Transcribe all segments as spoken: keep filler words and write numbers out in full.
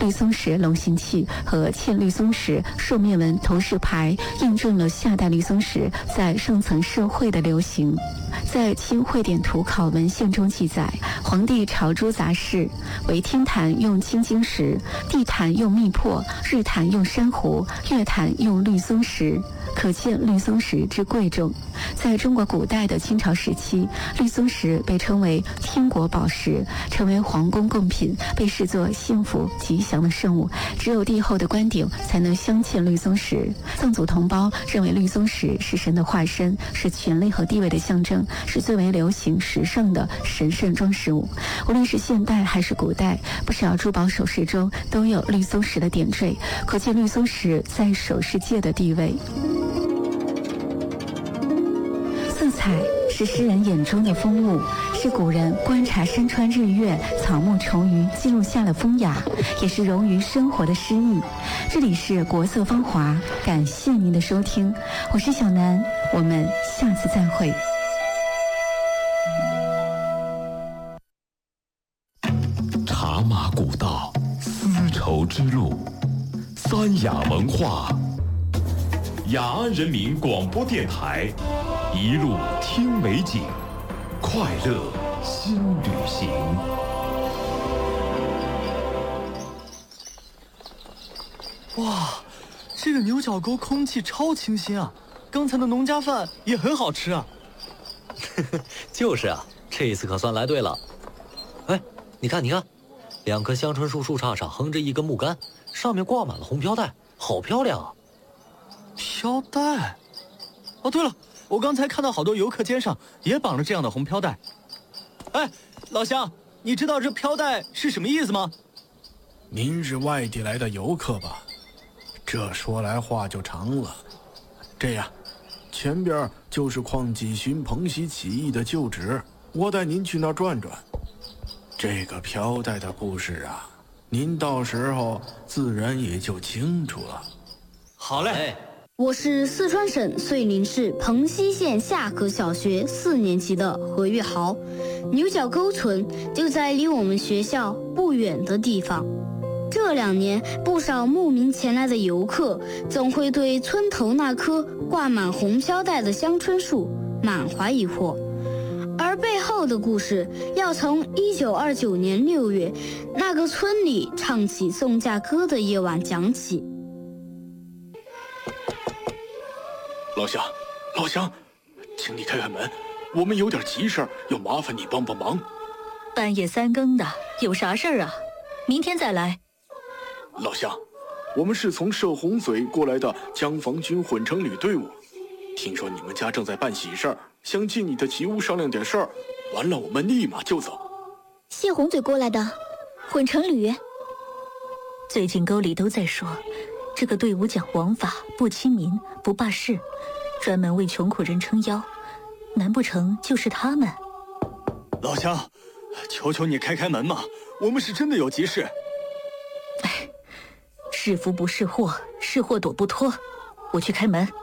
绿松石龙形器和嵌绿松石兽面纹头饰牌，印证了夏代绿松石在上层社会的流行。在《清会典图考文献》中记载，皇帝朝珠杂事为天坛用青金石，地坛用密破，日坛用珊瑚，月坛用绿松石，可见绿松石之贵重。在中国古代的清朝时期，绿松石被称为天国宝石，成为皇宫贡品，被视作幸福吉祥的圣物。只有帝后的官邸才能镶嵌绿松石。藏族同胞认为绿松石是神的化身，是权力和地位的象征，是最为流行时尚的神圣装饰物。无论是现代还是古代，不少珠宝首饰中都有绿松石的点缀，可见绿松石在首饰界的地位。色彩是诗人眼中的风物，是古人观察山川日月、草木虫鱼记录下的风雅，也是融于生活的诗意。这里是国色芳华，感谢您的收听，我是小南，我们下次再会。 茶马古道，丝绸之路，三雅文化。雅安人民广播电台，一路听美景，快乐新旅行。 哇，这个牛角沟空气超清新啊！刚才的农家饭也很好吃啊。 就是啊，这一次可算来对了。哎，你看，你看，两棵香椿树树杈上横着一根木杆，上面挂满了红飘带，好漂亮啊！ 飘带？哦，对了，我刚才看到好多游客肩上也绑着这样的红飘带。哎，老乡，你知道这飘带是什么意思吗？ 您是外地来的游客吧？这说来话就长了。这样，前边就是邝继勋彭溪起义的旧址，我带您去那儿转转。这个飘带的故事啊，您到时候自然也就清楚了。 好嘞。 我是四川省遂宁市彭溪县下河小学四年级的何月豪。牛角沟村就在离我们学校不远的地方。这两年，不少慕名前来的游客总会对村头那棵挂满红飘带的香椿树满怀疑惑，而背后的故事要从一九二九年六月那个村里唱起送嫁歌的夜晚讲起。 老乡，老乡，请你开开门，我们有点急事儿，要麻烦你帮帮忙。 半夜三更的，有啥事儿啊？明天再来。 老乡，我们是从射洪嘴过来的江防军混成旅队伍，听说你们家正在办喜事儿，想进你的吉屋商量点事儿，完了我们立马就走。 谢洪嘴过来的混成旅。最近沟里都在说，这个队伍讲王法，不亲民，不霸市，专门为穷苦人撑腰，难不成就是他们？ 老乡，求求你开开门嘛，我们是真的有急事。 哎，是福不是祸，是祸躲不脱，我去开门。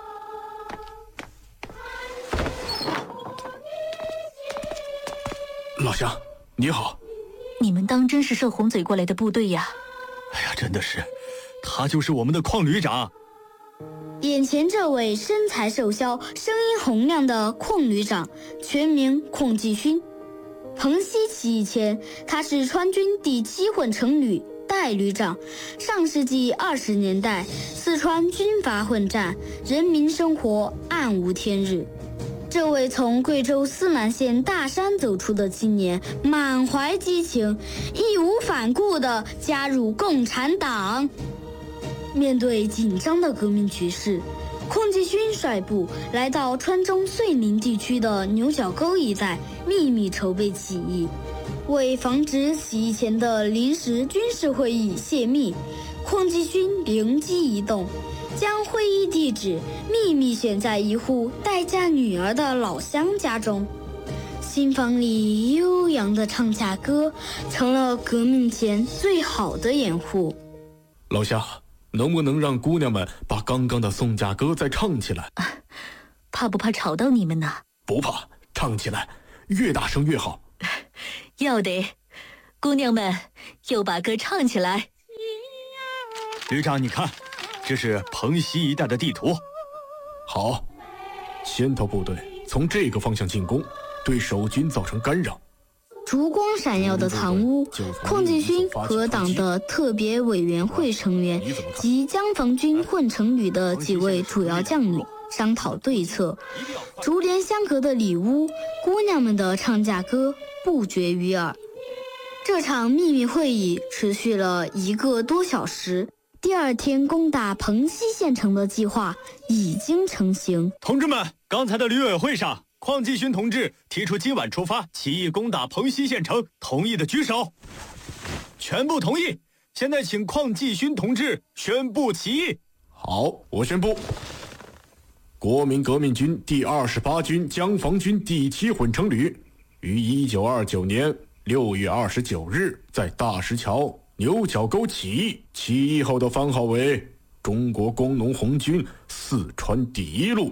老乡，你好。 你们当真是射洪嘴过来的部队呀？ 哎呀，真的是，他就是我们的邝旅长。 眼前这位身材瘦削、声音洪亮的邝旅长，全名邝继勋。彭溪起义前，他是川军第七混成旅代旅长。上世纪二十年代，四川军阀混战，人民生活暗无天日。这位从贵州思南县大山走出的青年，满怀激情，义无反顾地加入共产党。面对紧张的革命局势，邝继勋率部来到川中遂宁地区的牛角沟一带，秘密筹备起义。为防止起义前的临时军事会议泄密，邝继勋灵机一动，将会议地址秘密选在一户待嫁女儿的老乡家中。新房里悠扬的唱嫁歌，成了革命前最好的掩护。 老乡，能不能让姑娘们把刚刚的送嫁歌再唱起来？ 啊，怕不怕吵到你们呢？ 不怕，唱起来，越大声越好。 要得，姑娘们又把歌唱起来。 旅长，你看，这是彭西一带的地图。 好，先头部队从这个方向进攻，对守军造成干扰。 烛光闪耀的藏屋，邝继勋和党的特别委员会成员及江防军混成旅的几位主要将领商讨对策。竹帘相隔的里屋，姑娘们的唱嫁歌不绝于耳。这场秘密会议持续了一个多小时。第二天攻打彭西县城的计划已经成型。 同志们，刚才的旅委会上，邝继勋同志提出今晚出发起义攻打彭西县城，同意的举手。全部同意。现在请邝继勋同志宣布起义。 好，我宣布，国民革命军第二十八军江防军第七混成旅于一九二九年六月二十九日在大石桥牛角沟起义，起义后的番号为中国工农红军四川第一路。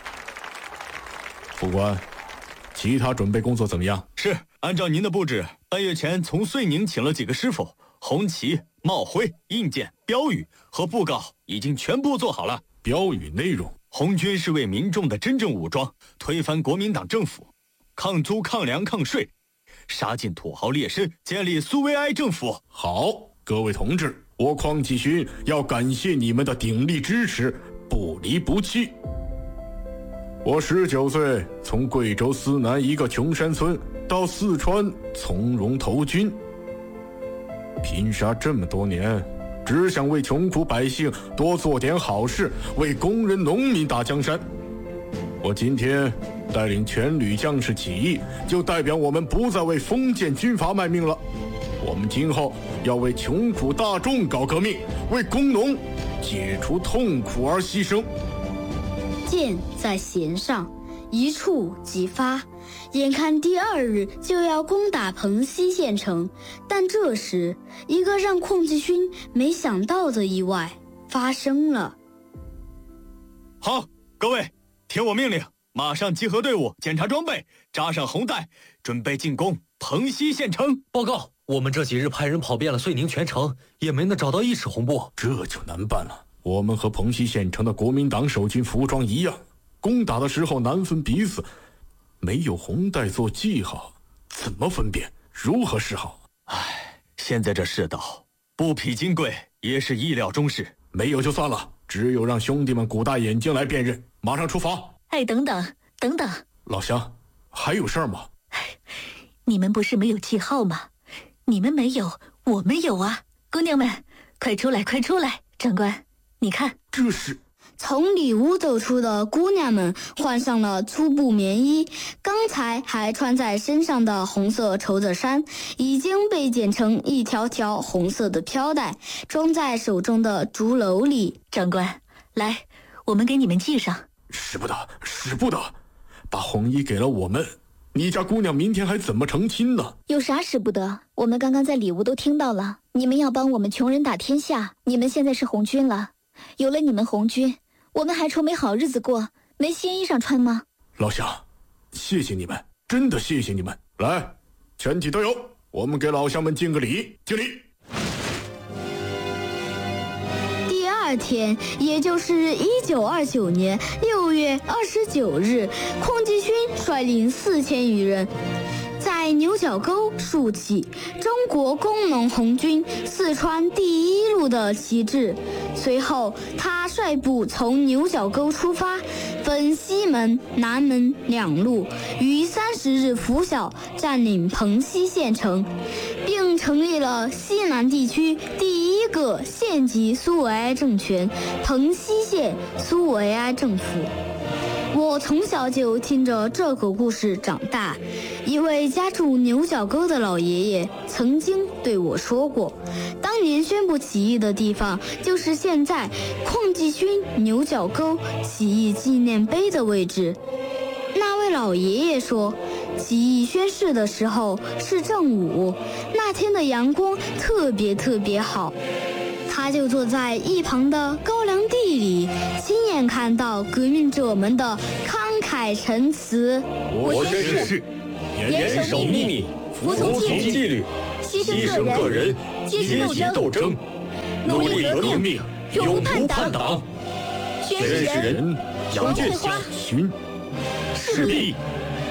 副官，其他准备工作怎么样？ 是，按照您的布置，半月前从遂宁请了几个师傅，红旗、帽徽、印鉴、标语和布告已经全部做好了。 标语内容： 红军是为民众的真正武装，推翻国民党政府，抗租、抗粮、抗税，杀尽土豪劣绅，建立苏维埃政府。 好，各位同志，我邝继勋要感谢你们的鼎力支持，不离不弃。我十九岁从贵州思南一个穷山村到四川从容投军，拼杀这么多年，只想为穷苦百姓多做点好事，为工人农民打江山。我今天带领全旅将士起义，就代表我们不再为封建军阀卖命了。我们今后要为穷苦大众搞革命，为工农解除痛苦而牺牲。 箭在弦上，一触即发。眼看第二日就要攻打彭西县城，但这时一个让邝继勋没想到的意外发生了。 好，各位，听我命令，马上集合队伍，检查装备，扎上红带，准备进攻彭西县城。 报告，我们这几日派人跑遍了遂宁全城，也没能找到一尺红布。 这就难办了。我们和彭西县城的国民党守军服装一样，攻打的时候难分彼此，没有红带做记号，怎么分辨？如何是好？ 唉，现在这世道，不匹金贵也是意料中事。 没有就算了，只有让兄弟们鼓大眼睛来辨认。马上出发。 哎，等等等等， 老乡，还有事儿吗？ 你们不是没有记号吗？你们没有，我们有啊！姑娘们，快出来，快出来！长官，你看， 这是从里屋走出的姑娘们换上了粗布棉衣，刚才还穿在身上的红色绸子衫已经被剪成一条条红色的飘带，装在手中的竹篓里。 长官，来，我们给你们系上。 使不得，使不得，把红衣给了我们，你家姑娘明天还怎么成亲呢？ 有啥使不得？我们刚刚在里屋都听到了，你们要帮我们穷人打天下，你们现在是红军了，有了你们红军，我们还愁没好日子过，没新衣裳穿吗？ 老乡，谢谢你们，真的谢谢你们。来，全体都有，我们给老乡们敬个礼，敬礼。 第二天，也就是一九二九年六月二十九日，邝继勋率领四千余人，在牛角沟竖起中国工农红军四川第一路的旗帜。随后，他率部从牛角沟出发，分西门、南门两路，于三十日拂晓占领彭西县城，并成立了西南地区第一个县级苏维埃政权——彭西县苏维埃政府。我从小就听着这个故事长大，一位家住牛角沟的老爷爷曾经对我说过，当年宣布起义的地方就是现在邝继勋牛角沟起义纪念碑的位置。那位老爷爷说，起义宣誓的时候是正午，那天的阳光特别特别好，他就坐在一旁的高粱地里，亲眼看到革命者们的慷慨陈词。 我宣誓，严守秘密，服从纪律，牺牲个人，积极斗争， 努力革命，永不叛叛党。 党。 宣誓人杨建王翠花勋， 是必